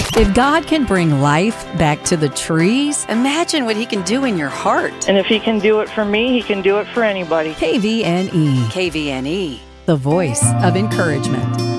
If God can bring life back to the trees, imagine what He can do in your heart. And if He can do it for me, He can do it for anybody. KVNE. KVNE. The voice of encouragement.